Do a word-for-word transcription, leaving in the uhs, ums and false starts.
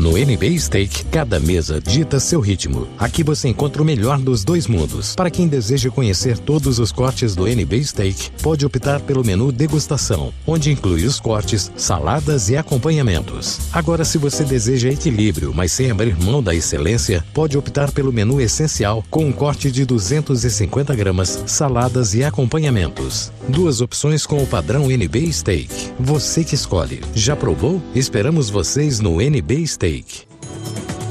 No N B Steak, cada mesa dita seu ritmo. Aqui você encontra o melhor dos dois mundos. Para quem deseja conhecer todos os cortes do N B Steak, pode optar pelo menu degustação, onde inclui os cortes, saladas e acompanhamentos. Agora, se você deseja equilíbrio, mas sem abrir mão da excelência, pode optar pelo menu essencial, com um corte de duzentos e cinquenta gramas, saladas e acompanhamentos. Duas opções com o padrão N B Steak. Você que escolhe. Já provou? Esperamos vocês no N B Steak.